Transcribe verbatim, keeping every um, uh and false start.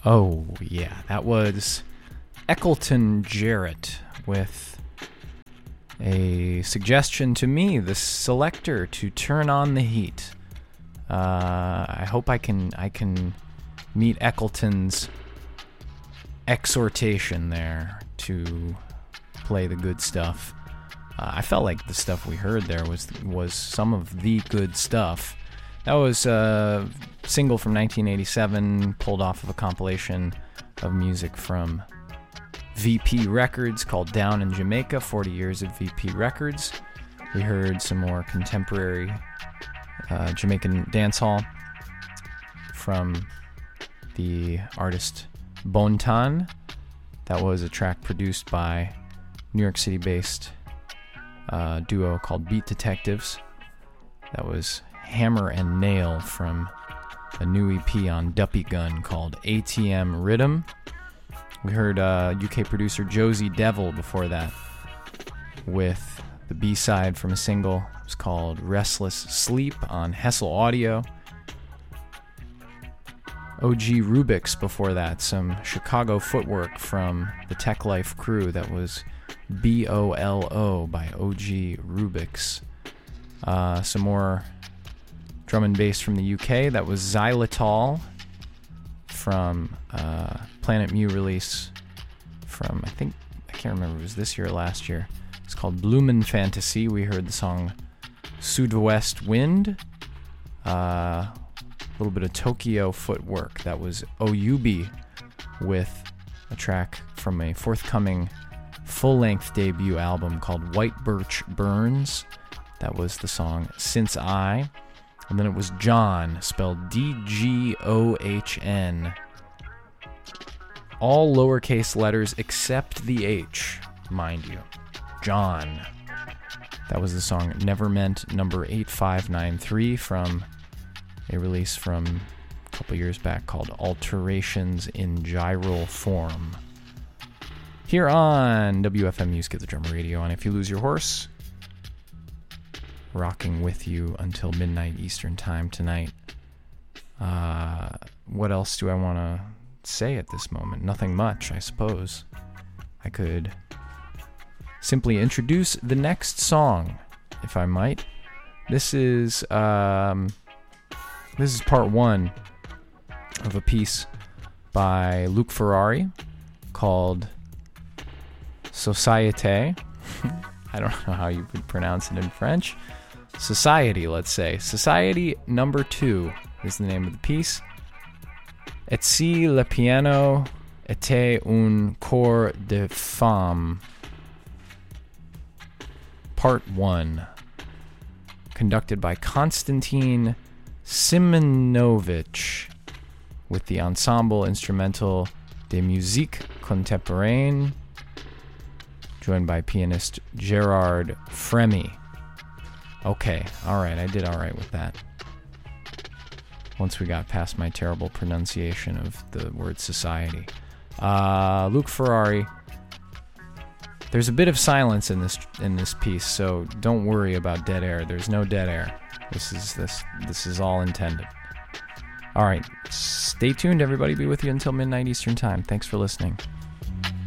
Oh, yeah, that was Eccleton Jarrett with a suggestion to me, the selector, to turn on the heat. Uh, I hope I can I can meet Eccleton's exhortation there to play the good stuff. Uh, I felt like the stuff we heard there was was some of the good stuff. That was a single from nineteen eighty-seven, pulled off of a compilation of music from V P Records called Down in Jamaica, forty years of V P Records. We heard some more contemporary uh, Jamaican dancehall from the artist Bontan. That was a track produced by New York City-based uh, duo called Beat Detectives. That was Hammer and Nail from a new E P on Duppy Gun called A T M Rhythm. We heard uh, U K producer Josie Devil before that with the B-side from a single. It was called Restless Sleep on Hessel Audio. O G Rubix before that, some Chicago footwork from the Tech Life crew. That was B O L O by O G Rubix. Uh, some more drum and bass from the U K. That was Xylitol from uh, Planet Mu release from, I think, I can't remember if it was this year or last year. It's called Bloomin' Fantasy. We heard the song Sudwest Wind. Uh, a little bit of Tokyo footwork. That was Oyubi with a track from a forthcoming full-length debut album called White Birch Burns. That was the song Since I. And then it was John, spelled D G O H N. All lowercase letters except the H, mind you. John. That was the song Never Meant number eight five nine three from a release from a couple years back called Alterations in Gyral Form. Here on W F M Music Get the Drummer Radio on If You Lose Your Horse, rocking with you until midnight Eastern time tonight. Uh, what else do I want to say at this moment? Nothing much, I suppose. I could simply introduce the next song, if I might. This is um, this is part one of a piece by Luke Ferrari called Société. I don't know how you would pronounce it in French. Society, let's say. Society number two is the name of the piece. Et si le piano était un corps de femme. Part one. Conducted by Konstantin Simonovich with the Ensemble Instrumental de Musique Contemporaine, joined by pianist Gerard Fremy. Okay, alright, I did alright with that. Once we got past my terrible pronunciation of the word society. Uh, Luke Ferrari. There's a bit of silence in this in this piece, so don't worry about dead air. There's no dead air. This is this this is all intended. Alright, stay tuned, everybody. Be with you until midnight Eastern time. Thanks for listening.